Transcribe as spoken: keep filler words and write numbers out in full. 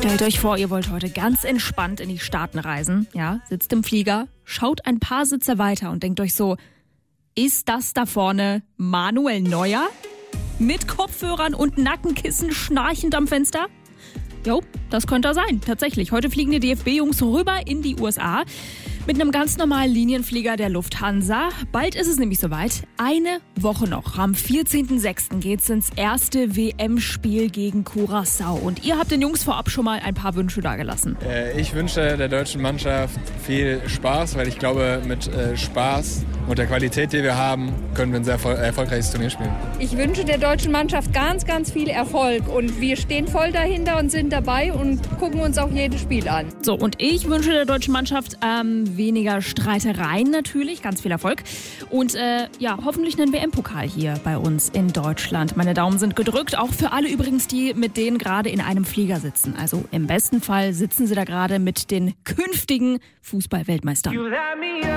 Stellt euch vor, ihr wollt heute ganz entspannt in die Staaten reisen, ja, sitzt im Flieger, schaut ein paar Sitze weiter und denkt euch so, ist das da vorne Manuel Neuer? Mit Kopfhörern und Nackenkissen schnarchend am Fenster? Jo, das könnte er sein, tatsächlich. Heute fliegen die D F B-Jungs rüber in die U S A mit einem ganz normalen Linienflieger der Lufthansa. Bald ist es nämlich soweit. Eine Woche noch. Am vierzehnten sechsten geht's ins erste W M-Spiel gegen Curaçao. Und ihr habt den Jungs vorab schon mal ein paar Wünsche dagelassen. Äh, ich wünsche der deutschen Mannschaft viel Spaß, weil ich glaube, mit äh, Spaß und der Qualität, die wir haben, können wir ein sehr erfol- erfolgreiches Turnier spielen. Ich wünsche der deutschen Mannschaft ganz, ganz viel Erfolg. Und wir stehen voll dahinter und sind dabei und gucken uns auch jedes Spiel an. So, und ich wünsche der deutschen Mannschaft ähm, weniger Streitereien natürlich, ganz viel Erfolg. Und äh, ja, hoffentlich einen W M-Pokal hier bei uns in Deutschland. Meine Daumen sind gedrückt, auch für alle übrigens, die mit denen gerade in einem Flieger sitzen. Also im besten Fall sitzen sie da gerade mit den künftigen Fußball-Weltmeistern.